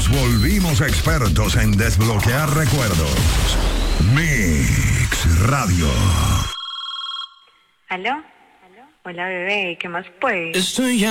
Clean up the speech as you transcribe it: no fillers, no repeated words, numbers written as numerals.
Nos volvimos expertos en desbloquear recuerdos. Mix Radio. ¿Aló? Hola, bebé, ¿qué más pues? Estoy